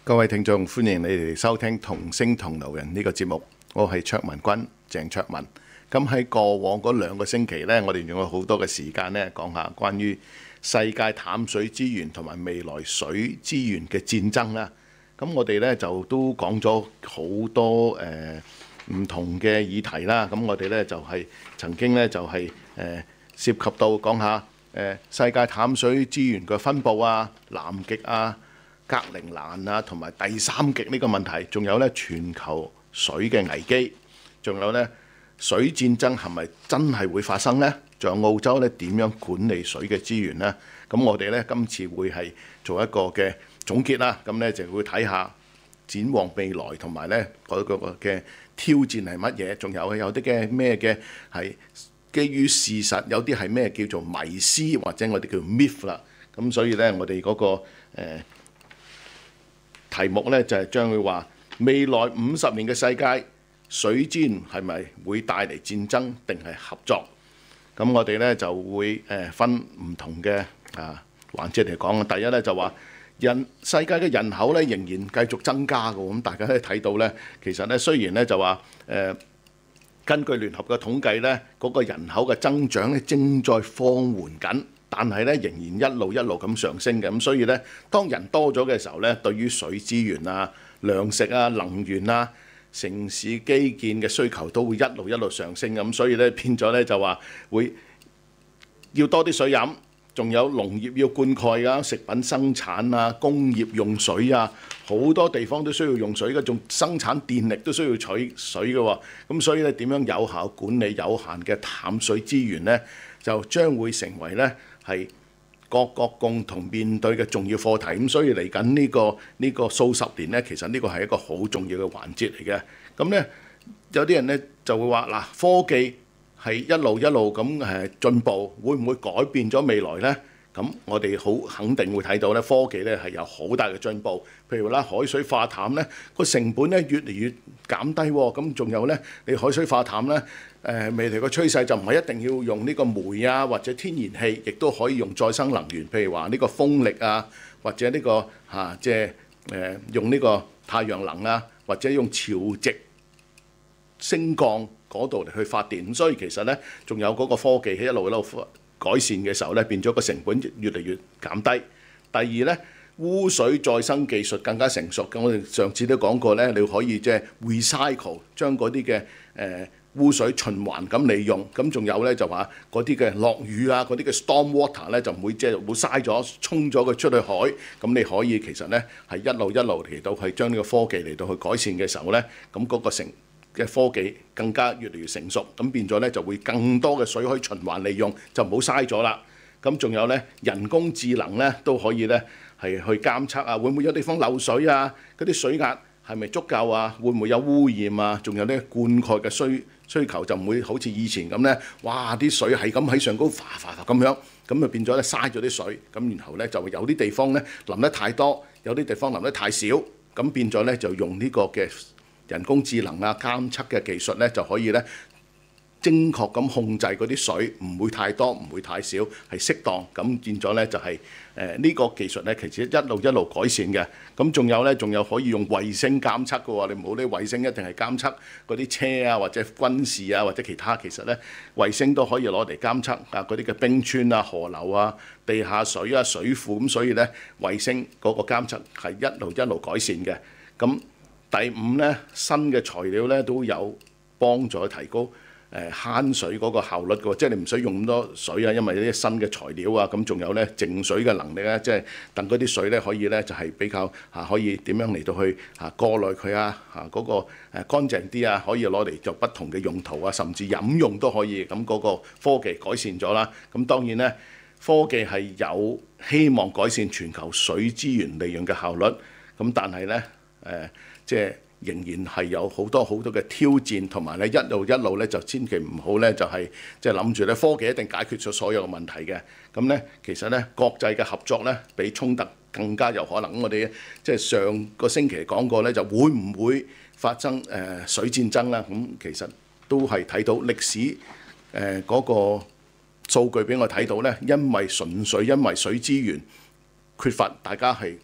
各位聽眾，歡迎你哋收聽同聲同路人呢個節目，我係卓文君鄭卓文。咁喺過往嗰2個星期呢，我哋用咗好多嘅時間呢，講下關於世界淡水資源同埋未來水資源嘅戰爭啦。咁我哋呢就都講咗好多唔同嘅議題啦。咁我哋呢就係曾經呢就係涉及到講下世界淡水資源嘅分佈啊、南極啊、格陵蘭啊，同埋第三極呢個問題，仲有咧全球水嘅危機，仲有咧水戰爭係咪真係會發生呢？仲有澳洲咧點樣管理水嘅資源呢？咁我哋咧今次會係做一個嘅總結啦，咁咧就會睇下展望未來同埋咧嗰個嘅挑戰係乜嘢，仲有啲嘅咩嘅係基於事實，有啲係咩叫做迷思或者我哋叫 myth 啦。咁所以咧我哋嗰個題目咧就係將會話未來50年嘅世界水資源係咪會帶嚟戰爭定係合作？咁我哋咧就會分唔同嘅環節嚟講。第一咧就話世界嘅人口咧仍然繼續增加嘅，咁大家都睇到咧，其實咧雖然咧就話根據聯合嘅統計咧，嗰個人口嘅增長咧正在放緩緊。但係咧，仍然一路咁上升嘅，咁所以咧，當人多咗嘅時候咧，對於水資源啊、糧食啊、能源啊、城市基建嘅需求都會一路上升咁，所以咧變咗咧就話會要多啲水飲，仲有農業要灌溉啊、食品生產啊、工業用水啊，好多地方都需要用水嘅，仲生產電力都需要取水嘅喎，咁所以咧點樣有效管理有限嘅淡水資源咧，就將會成為咧係各國共同面對嘅重要課題，咁所以嚟緊呢個數十年呢，其實呢個係一個好重要嘅環節嚟嘅。咁呢，有啲人呢就會話嗱，科技係一路咁進步，會唔會改變咗未來呢？咁我哋好肯定會睇到咧，科技咧係有好大嘅進步。譬如啦，海水化淡咧個成本咧越嚟越減低喎。咁仲有咧，你海水化淡咧未來個趨勢就唔係一定要用呢個煤啊或者天然氣，亦都可以用再生能源，譬如話呢個風力啊，或者呢個即係用呢個太陽能啊，或者用潮汐升降嗰度嚟去發電。咁所以其實咧，仲有嗰個科技喺一路改善嘅時候咧，變咗個成本越嚟越減低。第二咧，污水再生技術更加成熟。咁我哋上次都講過咧，你可以即係 recycle 將嗰啲嘅污水循環咁利用。咁仲有咧就話嗰啲嘅落雨啊，嗰啲嘅 storm water 咧就唔會即係會嘥咗，沖咗佢出去海。咁你可以其實咧係一路嚟到去將呢個科技嚟到去改善嘅時候咧，咁嗰個嘅科技更加越嚟越成熟，咁變咗咧就會更多嘅水可以循環利用，就唔好嘥咗啦。咁仲有咧人工智能咧都可以咧係去監測啊，會唔會有地方漏水啊？嗰啲水壓係咪足夠啊？會唔會有污染啊？仲有咧灌溉嘅需求就唔會好似以前咁咧，哇！啲水係咁喺上高嘩咁樣，咁就變咗咧嘥咗啲水，咁然後咧就會有啲地方咧淋得太多，有啲地方淋得太少，咁變咗咧就用呢個嘅人工智能啊監測嘅技術咧，就可以咧精確咁控制嗰啲水，唔會太多，唔會太少，係適當。咁變咗咧就係呢個技術咧，其實一路改善嘅。咁仲有咧，仲有可以用衛星監測嘅喎。你唔好啲衛星一定係監測嗰啲車啊，或者軍事啊，或者其他。其實咧，衛星都可以攞嚟監測啊嗰啲嘅冰川啊、河流啊、地下水啊、水庫。咁所以咧，衛星嗰個監測係一路改善嘅。咁第五咧，新嘅材料咧都有幫助提高慳水嗰個效率嘅，即係你唔使用咁多水啊，因為呢啲新嘅材料啊，咁仲有咧淨水嘅能力咧，即係等嗰啲水咧可以咧就係比較可以點樣嚟到去過濾佢嗰個乾淨啲啊，可以攞嚟做不同嘅用途啊，甚至飲用都可以。咁嗰個科技改善咗啦，咁當然咧科技係有希望改善全球水資源利用嘅效率，咁但係咧即係仍然係有好多嘅挑戰，同埋咧一路咧就千祈唔好咧就係即係諗住咧科技一定解決咗所有嘅問題嘅。咁咧其實咧國際嘅合作咧比衝突更加有可能。咁我哋即係上個星期講過咧，就會唔會發生水戰爭啦？咁其實都係睇到歷史嗰個數據俾我睇到咧，純粹因為水資源缺乏，大家係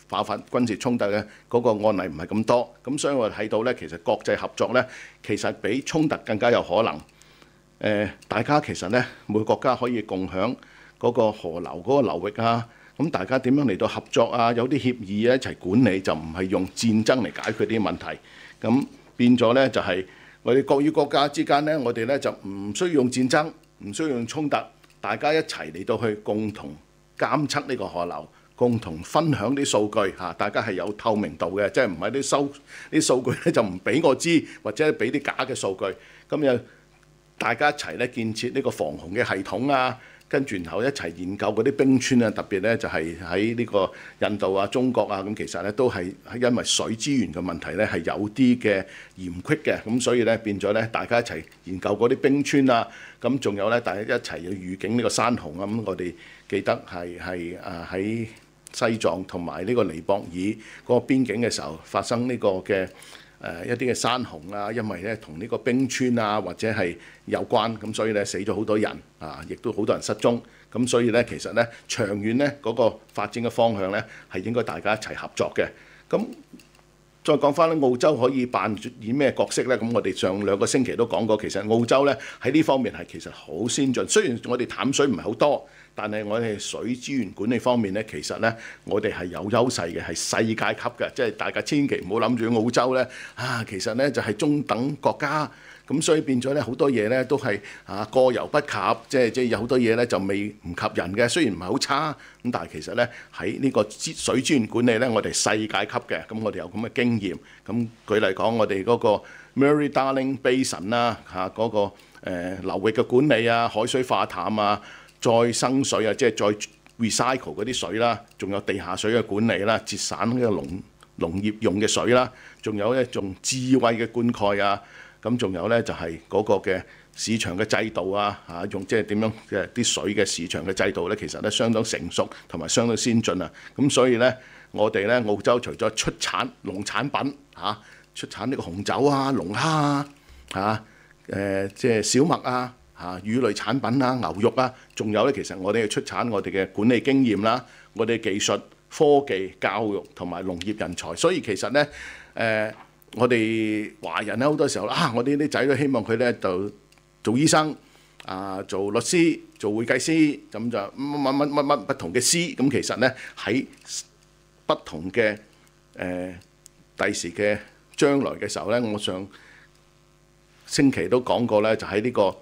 爆發軍事衝突嘅嗰個案例唔係咁多。咁所以我哋睇到咧，其實國際合作咧，其實比衝突更加有可能。大家其實咧，每個國家可以共享嗰個河流嗰個流域啊。咁大家點樣嚟到合作啊？有啲協議一齊管理，就唔係用戰爭嚟解決啲問題。咁變咗咧，就係我哋國與國家之間咧，我哋咧就唔需要用戰爭，唔需要用衝突，大家一齊嚟到去共同監測呢個河流，共同分享啲數據嚇，大家係有透明度嘅，即係唔係啲數據咧就唔俾我知，或者俾啲假嘅數據。咁又大家一齊咧建設呢個防洪嘅系統啊，跟住然後一齊研究嗰啲冰川啊，特別咧就係喺呢個印度啊、中國啊，咁其實咧都係因為水資源嘅問題咧係有啲嘅嚴峻嘅，咁所以咧變咗咧大家一齊研究嗰啲冰川啊，咁仲有咧大家一齊要預警呢個山洪啊，咁我哋記得係喺西藏同埋呢個尼泊爾嗰個邊境嘅時候發生呢個嘅一啲嘅山洪啊，因為咧同呢個冰川啊或者係有關，咁所以咧死咗好多人啊，亦都好多人失蹤。咁所以咧其實咧長遠咧嗰個發展嘅方向咧係應該大家一齊合作嘅。咁再講翻咧，澳洲可以扮演咩角色咧？咁我哋上2個星期都講過，其實澳洲咧喺呢方面係其實好先進。雖然我哋淡水唔係好多，但係我哋水資源管理方面咧，其實咧我哋係有優勢嘅，係世界級嘅。即係大家千祈唔好諗住澳洲咧其實咧就係中等國家。咁所以變咗咧好多嘢咧都係過猶不及，即係有好多嘢咧就未唔及人嘅。雖然唔係好差，咁但係其實咧喺呢個水資源管理咧，我哋世界級嘅。咁我哋有咁嘅經驗。咁舉例講，我哋嗰個 Murray-Darling Basin 啦嗰個流域嘅管理啊、海水化淡啊、再生水啊，即係再 recycle 嗰啲水啦，仲有地下水嘅管理啦、節省呢個農業用嘅水啦，仲有咧仲智慧嘅灌溉啊。咁仲有咧就係嗰個嘅市場嘅制度啊，用即係點樣嘅啲水嘅市場嘅制度咧，其實咧相當成熟同埋相當先進啊。咁所以咧，我哋咧澳洲除咗出產農產品出產呢個紅酒啊、龍蝦啊、即係小麥啊、魚類產品啊、牛肉啊，仲有咧其實我哋係出產我哋嘅管理經驗啦、我哋技術、科技、教育同埋農業人才。所以其實咧我哋華人咧好多時候我哋啲仔女希望佢咧就做醫生做律師、做會計師，咁就乜不同嘅師。咁其實咧喺不同嘅第時嘅將來嘅時候咧，我上星期都講過咧，就喺呢個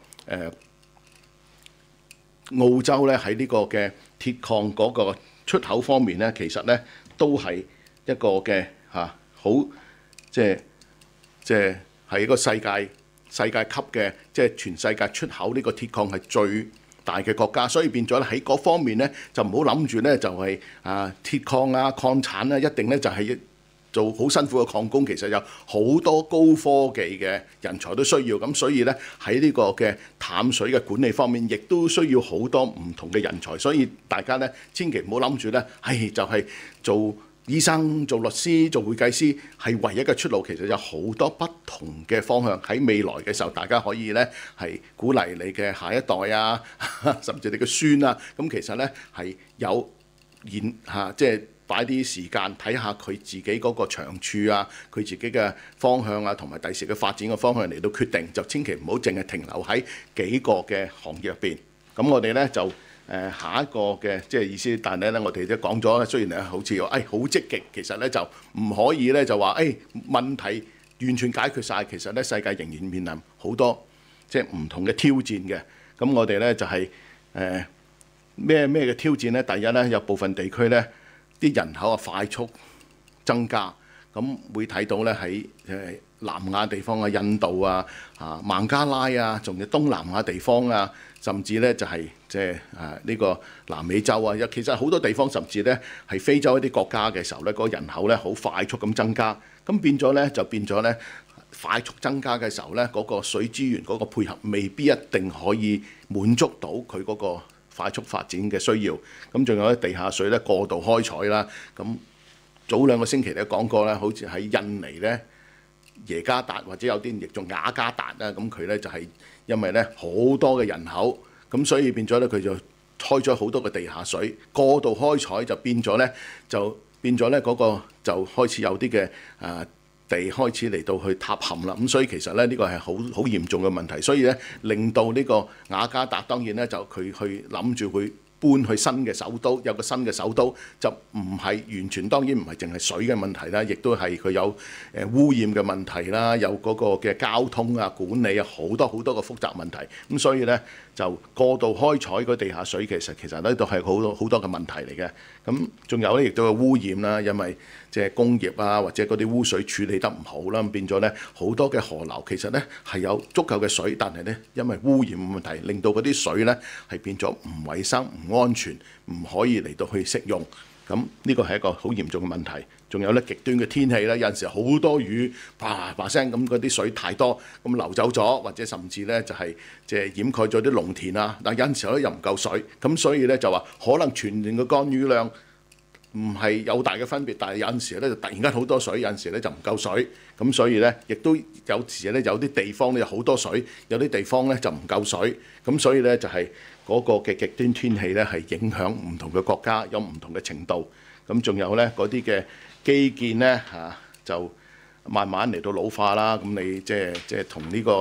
澳洲咧喺呢個嘅鐵礦嗰個出口方面咧，其實咧都係一個嘅好。即係係一個世界級嘅，即係全世界出口呢個鐵礦係最大嘅國家，所以變咗喺嗰方面咧就唔好諗住咧就係鐵礦啊、礦產啊，一定咧就係做好辛苦嘅礦工。其實有好多高科技嘅人才都需要，咁所以咧喺呢個嘅淡水嘅管理方面，亦都需要好多唔同嘅人才。所以大家咧千祈唔好諗住咧，就係做醫生、做律師、做會計師係唯一嘅出路。其實有好多不同嘅方向，喺未來嘅時候，大家可以咧係鼓勵你嘅下一代啊，甚至你嘅孫啊。咁其實咧係有即係擺啲時間睇下佢自己嗰個長處啊，佢自己嘅方向啊，同埋第時嘅發展嘅方向嚟到決定，就千祈唔好淨係停留喺幾個嘅行業入邊。咁我哋咧就下一個嘅即係意思，但係咧我哋都講咗，雖然好似好積極，其實咧就唔可以咧就話問題完全解決晒。其實咧世界仍然面臨好多即係唔同嘅挑戰嘅。咁我哋咧就係咩嘅挑戰咧？第一咧有部分地區咧啲人口快速增加，咁會睇到咧喺南亞地方啊、印度啊、孟加拉啊，仲有東南亞地方啊，甚至咧就係即係呢個南美洲啊，其實好多地方，甚至咧係非洲一啲國家嘅時候咧，嗰個人口咧好快速咁增加，咁變咗咧快速增加嘅時候咧，嗰個水資源嗰個配合未必一定可以滿足到佢嗰個快速發展嘅需要。咁仲有地下水咧過度開採啦，咁早2個星期咧講過咧，好似喺印尼咧耶加達或者有啲亦仲雅加達啦，咁佢咧就係因為咧好多嘅人口，咁所以變咗咧佢就開咗好多嘅地下水，過度開採就變咗咧就變咗咧嗰個就開始有啲嘅地開始嚟到去塌陷啦。咁所以其實咧呢個係好嚴重嘅問題，所以咧令到呢個雅加達當然咧就佢去諗住會搬去新嘅首都，有個新嘅首都就唔係完全，當然唔係淨係水嘅問題啦，亦都係佢有污染嘅問題啦，有嗰個嘅交通啊、管理啊，好多好多個複雜問題。咁所以咧就過度開採個地下水，其實呢度係好多嘅問題嚟嘅。咁仲有咧亦都有污染啦，因為即係工業啊或者嗰啲污水處理得唔好啦，變咗咧好多嘅河流其實咧係有足夠嘅水，但係咧因為污染嘅問題，令到嗰啲水咧係變咗唔衞生、唔安全，唔可以嚟到去食用。咁呢個係一個好嚴重嘅問題。仲有咧極端嘅天氣咧，有陣時好多雨，啪啪聲咁嗰啲水太多，咁流走咗，或者甚至咧就係即係掩蓋咗啲農田啊。但有陣時候咧又唔夠水，咁所以咧就話可能全年嘅乾雨量唔係有大嘅分別，但係有陣時咧就突然間好多水，有陣時咧就唔夠水。咁所以咧亦都有時咧有啲地方咧有好多水，有啲地方咧就唔夠水。咁所以咧就係嗰個嘅極端天氣咧係影響唔同嘅國家，有唔同嘅程度。咁仲有咧嗰啲嘅基建咧就慢慢嚟到老化啦。咁你即係同呢個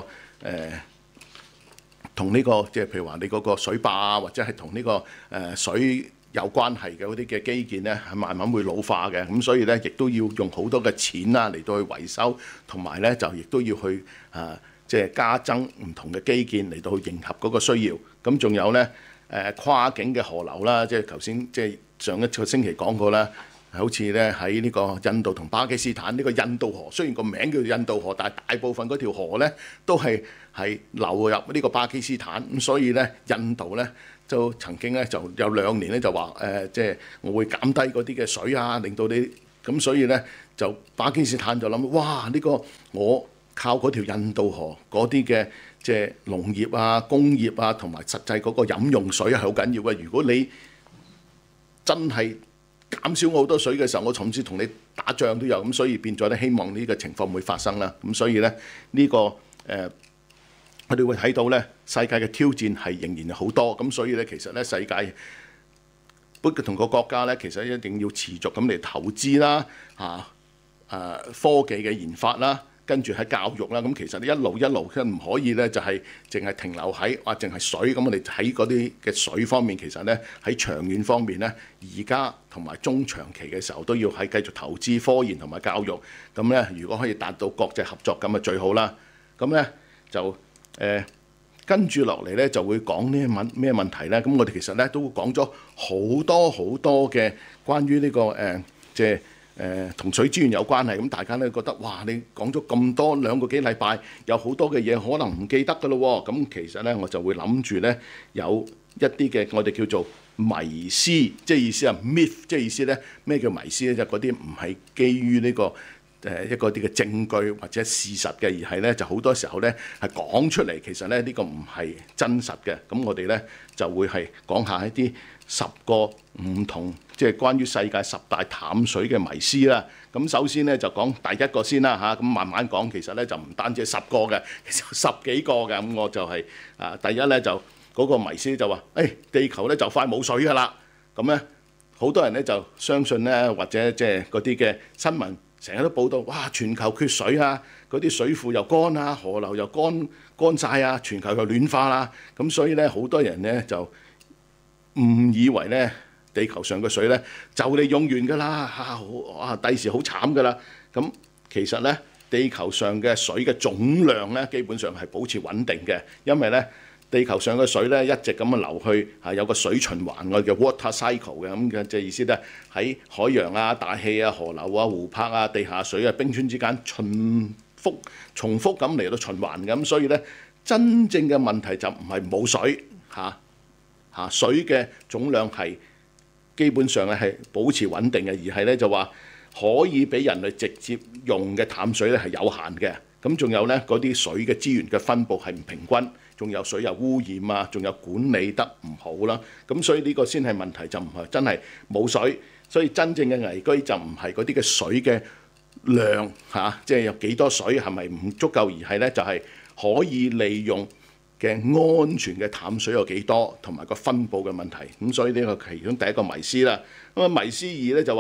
同呢個即係譬如話你嗰個水壩啊，或者係同呢個水有關係嘅嗰啲嘅基建咧，係慢慢會老化嘅。咁所以咧亦都要用好多嘅錢啦嚟到去維修，同埋咧就亦都要去即係加增唔同嘅基建嚟到去迎合嗰個需要。咁仲有咧跨境嘅河流啦，即係頭先即係上一個星期講過啦，好似咧喺呢個印度同巴基斯坦呢個印度河，雖然個名叫做印度河，但係大部分嗰條河咧都係流入呢個巴基斯坦。咁所以咧印度咧就曾經咧就有2年咧就話即係我會減低嗰啲嘅水啊，令到你咁，所以咧就巴基斯坦就諗哇，呢個我靠嗰條印度河嗰啲嘅即係農業啊、工業啊，同埋實際嗰個飲用水係好緊要嘅。如果你真係減少我好多水嘅時候，我甚至同你打仗都有。咁所以變咗咧，希望呢個情況唔會發生啦。咁所以咧呢個我哋會睇到咧世界嘅挑戰係仍然好多。咁所以咧其實咧世界不同個國家咧，其實一定要持續咁嚟投資啦，科技嘅研發啦。跟住喺教育啦，咁其實一路佢唔可以咧，就係淨係停留喺淨係水。咁我哋喺嗰啲嘅水方面，其實咧喺長遠方面咧，而家同埋中長期嘅時候都要喺繼續投資科研同埋教育。咁咧，如果可以達到國際合作咁啊最好啦。咁咧就跟住落嚟咧就會講呢咩問題咧？咁我哋其實咧都講咗好多嘅關於呢個即係同水資源有關係。咁大家咧覺得哇，你講咗咁多2個幾禮拜，有好多嘅嘢可能唔記得㗎咯喎。咁其實咧我就會諗住咧有一啲嘅我哋叫做迷思，即係意思係 myth， 即係意思咧咩叫迷思咧？就嗰啲唔係基於呢個一個啲嘅證據或者事實嘅，而係咧就好多時候咧係講出嚟，其實咧呢個唔係真實嘅。咁我哋咧就會係講下一啲10個唔同，即係關於世界10大淡水嘅迷思啦。咁首先咧就講第一個先啦嚇，咁慢慢講。其實咧就唔單止係10個嘅，其實10幾個嘅。咁我就係第一咧就嗰個迷思就話，地球咧就快冇水㗎啦。咁咧好多人咧就相信咧，或者即係嗰啲嘅新聞成日都報道，哇！全球缺水啊，嗰啲水庫又乾啊，河流又乾晒啊，全球又暖化啦。咁所以咧好多人咧就誤以為咧地球上嘅水咧就嚟用完㗎啦，第時好慘㗎啦。咁其實咧地球上嘅水嘅總量咧基本上係保持穩定嘅，因為咧地球上嘅水咧一直咁樣流去有個水循環，我哋叫 water cycle 嘅。咁嘅即係意思咧喺海洋啊、大氣啊、河流啊、湖泊啊、地下水啊、冰川之間重複咁嚟到循環嘅。咁所以咧真正嘅問題就唔係冇水水嘅總量係基本上咧係保持穩定嘅，而係咧就話可以俾人類直接用嘅淡水咧係有限嘅。咁仲有咧嗰啲水嘅資源嘅分佈係唔平均，仲有水有污染啊，仲有管理得唔好啦。咁所以呢個先係問題，就唔係真係冇水。所以真正嘅危機就唔係嗰啲嘅水嘅量即係有幾多水係咪唔足夠，而係咧就係可以利用嘅安全嘅淡水有幾多，同埋個分佈嘅問題。咁所以呢個其中第一個迷思啦。咁迷思2咧就話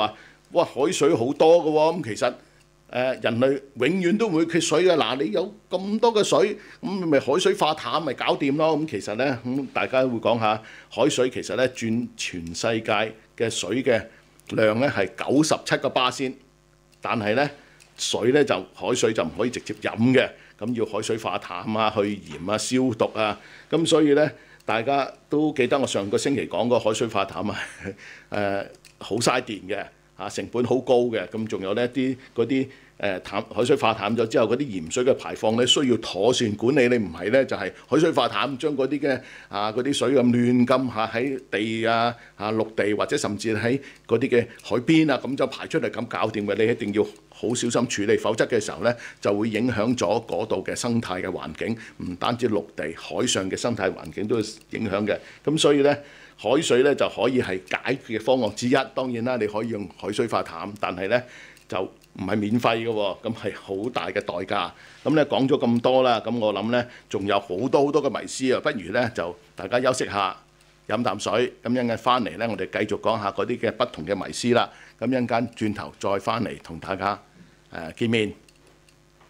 哇，海水好多嘅喎，咁其實人類永遠都唔會缺水嘅。嗱，你有咁多嘅水，咁咪海水化淡咪搞掂咯。咁其實咧，大家會講下海水其實咧佔全世界嘅水嘅量咧係97%，但係咧水咧就海水就唔可以直接飲嘅，咁要海水化淡啊、去鹽啊、消毒啊，咁所以咧大家都記得我上個星期講過海水化淡啊，好嘥電嘅。成本好高嘅，咁仲有呢啲嗰啲海水化淡咗之後，嗰啲鹽水嘅排放咧需要妥善管理，你唔係咧就係海水化淡，將嗰啲嘅嗰啲水咁亂咁喺地陸地或者甚至喺嗰啲嘅海邊咁就排出嚟咁搞掂嘅，你一定要好小心處理，否則嘅時候咧就會影響咗嗰度嘅生態嘅環境，唔單止陸地海上嘅生態環境都會影響嘅，咁所以咧。海水咧就可以係解決嘅方案之一，當然啦，你可以用海水化淡，但係咧就唔係免費嘅喎，咁係好大嘅代價。咁咧講咗咁多啦，咁我諗咧仲有好多嘅迷思啊，不如咧就大家休息下，飲啖水，咁一陣間翻嚟咧，我哋繼續講下嗰啲嘅不同嘅迷思啦。咁一陣間轉頭再翻嚟同大家見面。